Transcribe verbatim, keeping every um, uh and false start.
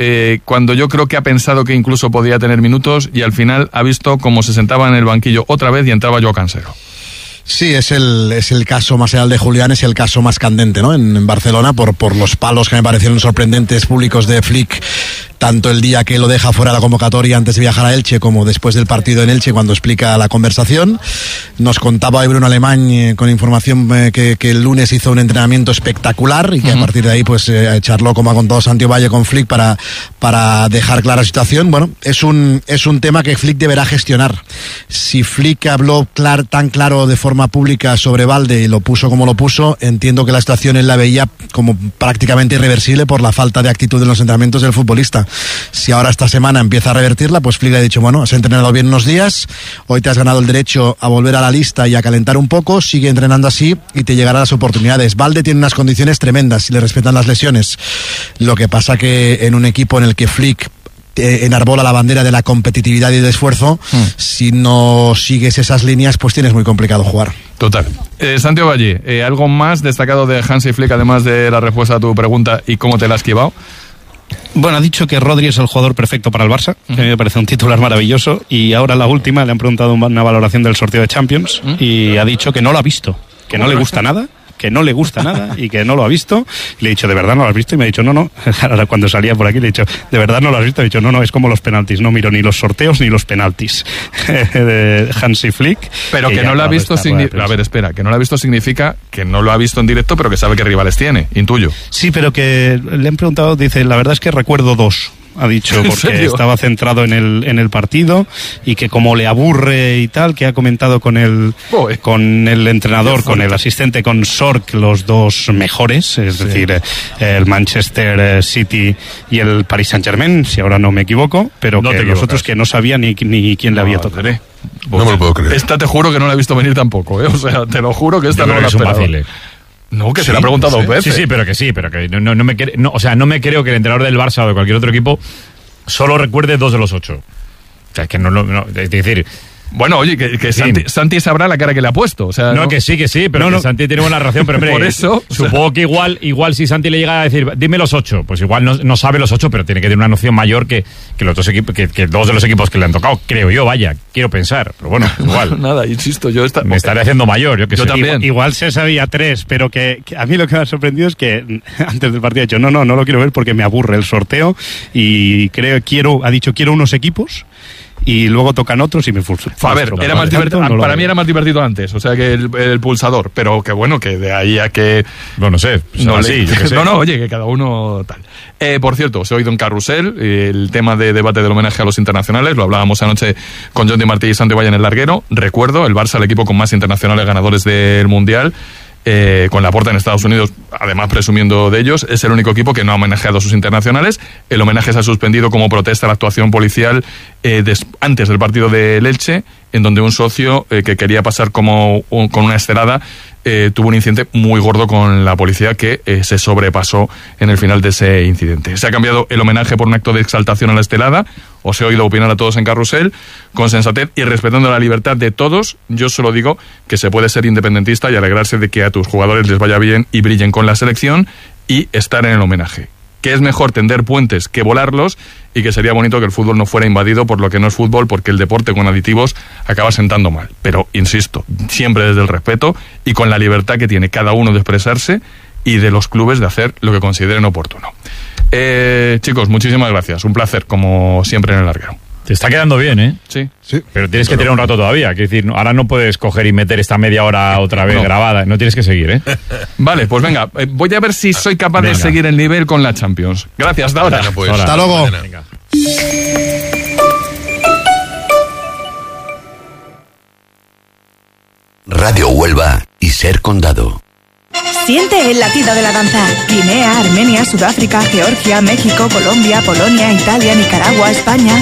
eh, cuando yo creo que ha pensado que incluso podía tener minutos y al final ha visto cómo se sentaba en el banquillo otra vez y entraba Joao Cancelo. Sí, es el, es el caso más allá de Julián, es el caso más candente, ¿no? En, en Barcelona, por, por los palos que me parecieron sorprendentes públicos de Flick, tanto el día que lo deja fuera de la convocatoria antes de viajar a Elche, como después del partido en Elche, cuando explica la conversación. Nos contaba hoy Bruno Alemán eh, con información eh, que, que el lunes hizo un entrenamiento espectacular y que uh-huh. a partir de ahí pues eh, charló, como ha contado Santi Valle, con Flick para, para dejar clara la situación. Bueno, es un, es un tema que Flick deberá gestionar. Si Flick habló clar, tan claro de forma pública sobre Balde y lo puso como lo puso, entiendo que la situación él la veía como prácticamente irreversible por la falta de actitud en los entrenamientos del futbolista. Si ahora esta semana empieza a revertirla, pues Flick le ha dicho, bueno, has entrenado bien unos días, hoy te has ganado el derecho a volver a la lista y a calentar un poco, sigue entrenando así y te llegarán las oportunidades. Balde tiene unas condiciones tremendas si le respetan las lesiones. Lo que pasa que en un equipo en el que Flick enarbola la bandera de la competitividad y de esfuerzo, mm. si no sigues esas líneas, pues tienes muy complicado jugar. Total. Eh, Santiago Valle, eh, ¿algo más destacado de Hansi Flick, además de la respuesta a tu pregunta y cómo te la has esquivado? Bueno, ha dicho que Rodri es el jugador perfecto para el Barça, que a mí me parece un titular maravilloso, y ahora la última le han preguntado una valoración del sorteo de Champions y ha dicho que no lo ha visto, que no le gusta nada, que no le gusta nada y que no lo ha visto. Y le he dicho, ¿de verdad no lo has visto? Y me ha dicho, no, no. Ahora cuando salía por aquí le he dicho, ¿de verdad no lo has visto? Y he dicho, no, no, es como los penaltis, no miro ni los sorteos ni los penaltis de Hansi Flick. Pero que, que no lo ha visto significa... A ver, espera, que no lo ha visto significa que no lo ha visto en directo, pero que sabe qué rivales tiene, intuyo. Sí, pero que le han preguntado, dice, la verdad es que recuerdo dos. Ha dicho, porque estaba centrado en el en el partido y que como le aburre y tal, que ha comentado con el oh, eh. con el entrenador, con el asistente, con Sork, los dos mejores, es sí. decir, eh, el Manchester City y el Paris Saint-Germain, si ahora no me equivoco, pero no que los otros que no sabía ni, ni quién le había no, tocado. No me lo puedo creer. Esta te juro que no la he visto venir tampoco, ¿eh? O sea, te lo juro que esta Yo no la he esperado. Fácil, No, que sí, se la ha preguntado dos veces. Sí, sí, pero que sí, pero que no, no, no me cre- no, o sea, no me creo que el entrenador del Barça o de cualquier otro equipo solo recuerde dos de los ocho. O sea, es que no, no, no es decir... Bueno, oye, que, que Santi, Santi sabrá la cara que le ha puesto. O sea, no, no, que sí, que sí, pero no, no. Que Santi tiene buena relación, pero hombre, por eso, supongo o sea, que igual, igual si Santi le llega a decir, dime los ocho, pues igual no, no sabe los ocho, pero tiene que tener una noción mayor que, que los dos equipos, que, que dos de los equipos que le han tocado, creo yo, vaya, quiero pensar, pero bueno, igual. Nada, insisto, yo esta, me estaré haciendo mayor, yo que yo sé. También. Igual, igual se sabía tres, pero que, que a mí lo que me ha sorprendido es que antes del partido ha dicho, no, no, no lo quiero ver porque me aburre el sorteo y creo, quiero, ha dicho, quiero unos equipos. Y luego tocan otros y me frustro. A ver, era más divertido, no para mí era más divertido antes, o sea, que el, el pulsador, pero que bueno, que de ahí a que... No, no sé, no, sí, le, sé. no, no, oye, que cada uno tal. Eh, por cierto, os he oído en Carrusel el tema de debate del homenaje a los internacionales, lo hablábamos anoche con John Di Martí y Santi Valle en el larguero. Recuerdo, el Barça, el equipo con más internacionales ganadores del Mundial, Eh, con Laporta en Estados Unidos, además presumiendo de ellos, es el único equipo que no ha homenajeado a sus internacionales. El homenaje se ha suspendido como protesta a la actuación policial eh, des, antes del partido del Elche, en donde un socio eh, que quería pasar como un, con una estelada eh, tuvo un incidente muy gordo con la policía que eh, se sobrepasó en el final de ese incidente. Se ha cambiado el homenaje por un acto de exaltación a la estelada. Os he oído opinar a todos en Carrusel, con sensatez y respetando la libertad de todos. Yo solo digo que se puede ser independentista y alegrarse de que a tus jugadores les vaya bien y brillen con la selección y estar en el homenaje. Que es mejor tender puentes que volarlos y que sería bonito que el fútbol no fuera invadido por lo que no es fútbol, porque el deporte con aditivos acaba sentando mal. Pero, insisto, siempre desde el respeto y con la libertad que tiene cada uno de expresarse y de los clubes de hacer lo que consideren oportuno. Eh, chicos, muchísimas gracias. Un placer, como siempre en el larguero. Te está quedando bien, ¿eh? Sí. sí. Pero tienes que tener un rato todavía. Quiero decir, ahora no puedes coger y meter esta media hora otra vez no. grabada. No tienes que seguir, ¿eh? Vale, pues venga. Eh, voy a ver si soy capaz venga. de seguir el nivel con la Champions. Gracias, hasta ahora. Pues, ahora. Hasta luego. Radio Huelva y Ser Condado. Siente el latido de la danza. Guinea, Armenia, Sudáfrica, Georgia, México, Colombia, Polonia, Italia, Nicaragua, España.